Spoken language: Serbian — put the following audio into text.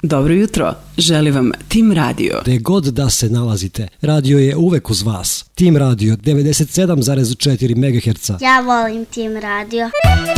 Dobro jutro, želi vam Tim Radio. Gde god da se nalazite, radio je uvek uz vas. Tim Radio 97,4 MHz. Ja volim Tim Radio.